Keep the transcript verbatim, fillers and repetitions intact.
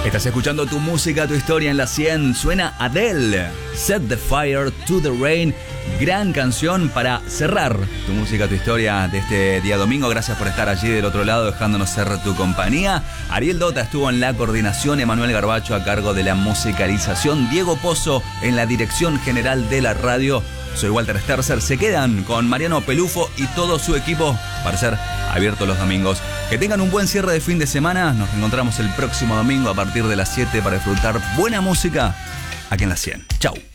Estás escuchando Tu Música, Tu Historia en la cien. Suena Adele, Set the Fire to the Rain. Gran canción para cerrar Tu Música, Tu Historia de este día domingo. Gracias por estar allí del otro lado, dejándonos ser tu compañía. Ariel Dota estuvo en la coordinación, Emanuel Garbacho a cargo de la musicalización, Diego Pozo en la dirección general de la radio. Soy Walter Sterzer. Se quedan con Mariano Pelufo y todo su equipo para ser abiertos los domingos. Que tengan un buen cierre de fin de semana. Nos encontramos el próximo domingo a partir de las siete para disfrutar buena música aquí en la cien. Chau.